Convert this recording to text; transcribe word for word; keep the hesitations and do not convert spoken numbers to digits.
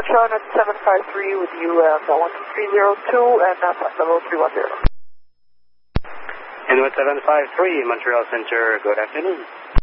Sean at seven five three with you at uh, one two three zero two and uh, flight level three one zero. And with seven five three, Montreal Center, good afternoon.